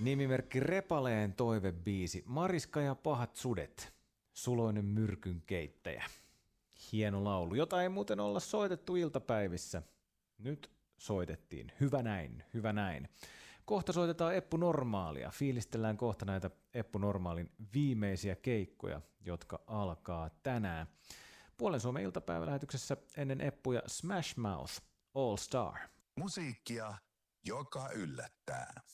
Nimimerkki Repaleen toivebiisi. Mariska ja pahat sudet. Suloinen myrkyn keittäjä. Hieno laulu, jota ei muuten olla soitettu iltapäivissä. Nyt soitettiin. Hyvä näin, hyvä näin. Kohta soitetaan Eppu Normaalia. Fiilistellään kohta näitä Eppu Normaalin viimeisiä keikkoja, jotka alkaa tänään. Puolen Suomen iltapäivälähetyksessä ennen Eppuja Smash Mouth All Star. Musiikkia, joka yllättää.